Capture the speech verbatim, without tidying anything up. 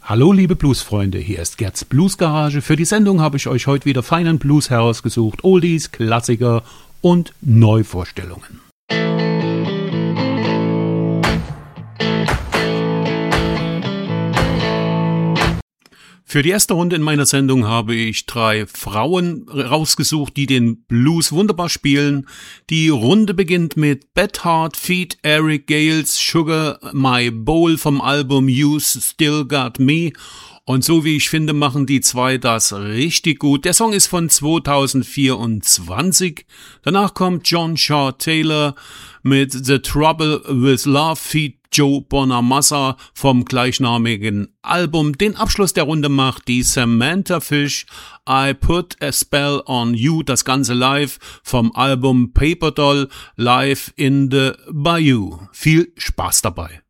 Hallo liebe Bluesfreunde, hier ist Gerds Bluesgarage. Für die Sendung habe ich euch heute wieder feinen Blues herausgesucht, Oldies, Klassiker und Neuvorstellungen. Für die erste Runde in meiner Sendung habe ich drei Frauen rausgesucht, die den Blues wunderbar spielen. Die Runde beginnt mit Beth Hart feat. Eric Gales Sugar My Bowl vom Album You Still Got Me. Und so wie ich finde, machen die zwei das richtig gut. Der Song ist von zweitausendvierundzwanzig. Danach kommt John Shaw Taylor mit The Trouble with Love feat. Joe Bonamassa vom gleichnamigen Album. Den Abschluss der Runde macht die Samantha Fish, I Put a Spell on You, das Ganze live vom Album Paper Doll, Live in the Bayou. Viel Spaß dabei.